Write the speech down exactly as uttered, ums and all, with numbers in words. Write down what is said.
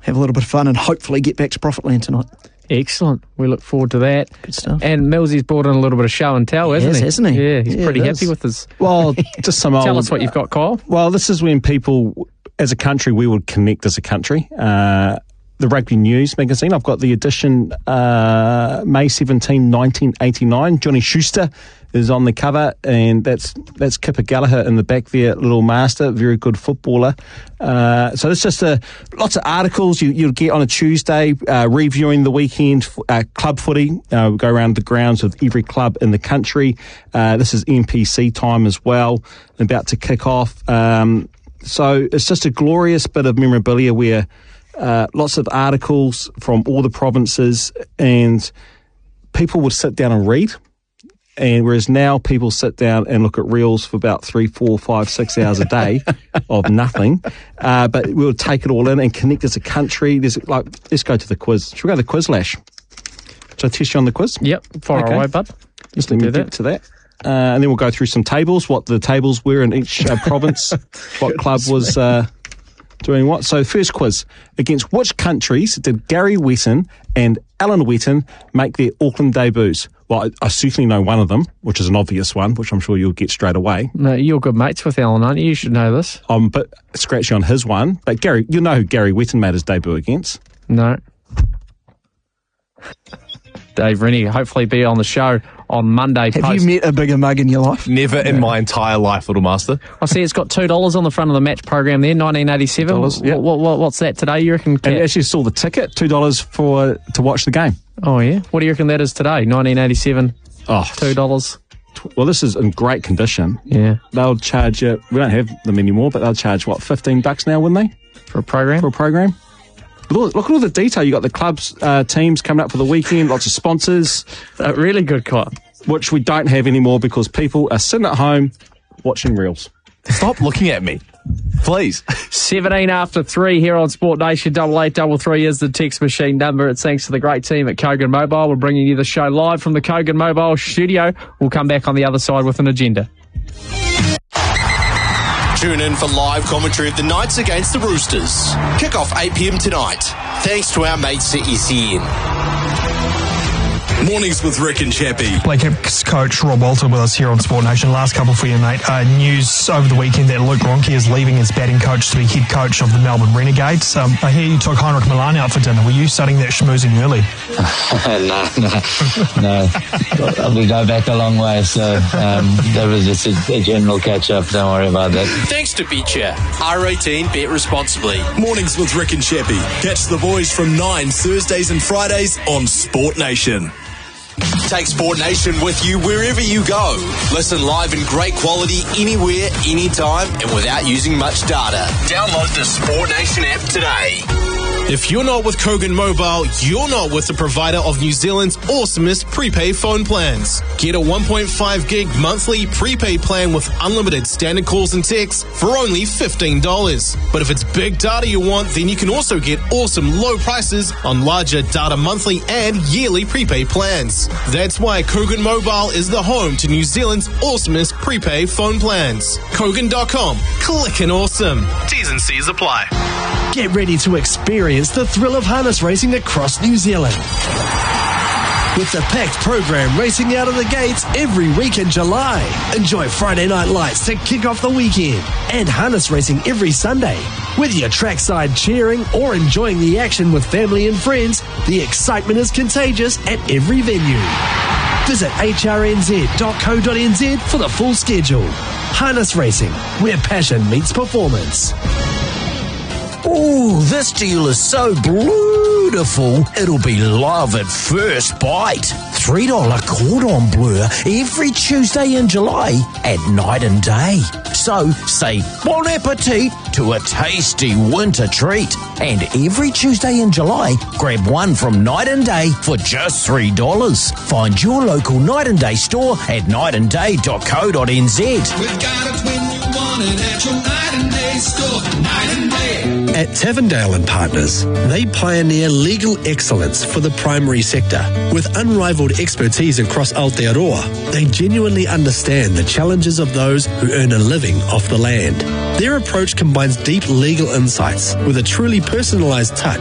have a little bit of fun and hopefully get back to Profitland tonight. Excellent. We look forward to that. Good stuff. And Millsy's brought in a little bit of show and tell, He hasn't has, he? hasn't he? Yeah, he's Yeah, pretty it happy is. with his... Well, just some old... Tell us what you've got, Kyle. Well, this is when people, as a country, we would connect as a country. Uh, the Rugby News magazine, I've got the edition uh, May seventeenth, nineteen eighty-nine. Johnny Schuster is on the cover, and that's that's Kipper Gallagher in the back there, little master, very good footballer. Uh, so it's just a, lots of articles you, you'll get on a Tuesday, uh, reviewing the weekend uh, club footy. Uh, we go around the grounds of every club in the country. Uh, this is N P C time as well, about to kick off. Um, so it's just a glorious bit of memorabilia where uh, lots of articles from all the provinces, and people would sit down and read. And whereas now people sit down and look at reels for about three, four, five, six hours a day of nothing, uh, but we'll take it all in and connect as a country. There's like, let's go to the quiz. Should we go to the quiz, Lash? Should I test you on the quiz? Yep, far Okay. away, bud. Just let me get to that. Uh, and then we'll go through some tables, what the tables were in each uh, province, what club was uh, doing what. So first quiz, against which countries did Gary Wetton and Alan Wetton make their Auckland debuts? Well, I, I certainly know one of them, which is an obvious one, which I'm sure you'll get straight away. No, you're good mates with Alan, aren't you? You should know this. I'm a bit scratchy on his one. But Gary, you know who Gary Wetton made his debut against? No. Dave Rennie, hopefully be on the show on Monday. Have post. you met a bigger mug in your life? Never in my entire life, Little Master. I see it's got two dollars on the front of the match program there, nineteen eighty-seven. two dollars, yeah. What, what, what's that today, you reckon? And Kat? actually saw the ticket, two dollars for to watch the game. Oh, yeah? What do you reckon that is today? nineteen eighty-seven, Oh, two dollars. well, this is in great condition. Yeah. They'll charge you, we don't have them anymore, but they'll charge, what, fifteen bucks now, wouldn't they, For a program? for a program? Look, look at all the detail. You got the clubs, uh, teams coming up for the weekend, lots of sponsors, A really good cut. which we don't have anymore because people are sitting at home watching reels. Stop looking at me. Please. seventeen after three here on Sport Nation. Double eight double three is the text machine number. It's thanks to the great team at Kogan Mobile. We're bringing you the show live from the Kogan Mobile studio. We'll come back on the other side with an agenda. Tune in for live commentary of the Knights against the Roosters. Kick off eight p.m. tonight. Thanks to our mates at S E N. Mornings with Rick and Chappie. Blake Hicks coach Rob Walter with us here on Sport Nation. Last couple for you, mate. Uh, news over the weekend that Luke Ronke is leaving as batting coach to be head coach of the Melbourne Renegades. Um, I hear you took Heinrich Milan out for dinner. Were you studying that schmoozing early? no, no, no. We go back a long way, so um, that was just a, a general catch-up. Don't worry about that. Thanks to BetChat. R eighteen, bet responsibly. Mornings with Rick and Chappie. Catch the boys from nine Thursdays and Fridays on Sport Nation. Take Sport Nation with you wherever you go. Listen live in great quality anywhere, anytime, and without using much data. Download the Sport Nation app today. If you're not with Kogan Mobile, you're not with the provider of New Zealand's awesomest prepaid phone plans. Get a one point five gig monthly prepaid plan with unlimited standard calls and texts for only fifteen dollars. But if it's big data you want, then you can also get awesome low prices on larger data monthly and yearly prepaid plans. That's why Kogan Mobile is the home to New Zealand's awesomest prepaid phone plans. Kogan dot com. Clickin' awesome. T's and C's apply. Get ready to experience the thrill of harness racing across New Zealand. With the packed program racing out of the gates every week in July. Enjoy Friday night lights to kick off the weekend and harness racing every Sunday. Whether you're trackside cheering or enjoying the action with family and friends, the excitement is contagious at every venue. Visit h r n z dot co dot n z for the full schedule. Harness racing, where passion meets performance. Ooh, this deal is so beautiful, it'll be love at first bite. three dollar cordon bleu every Tuesday in July at night and day. So say bon appetit to a tasty winter treat. And every Tuesday in July, grab one from Night and Day for just three dollars. Find your local Night and Day store at night and day dot co dot n z. We've got it when you want it at your Night and Day store. Night and Day. At Tavendale and Partners, they pioneer legal excellence for the primary sector. With unrivaled expertise across Aotearoa, they genuinely understand the challenges of those who earn a living off the land. Their approach combines deep legal insights with a truly personalised touch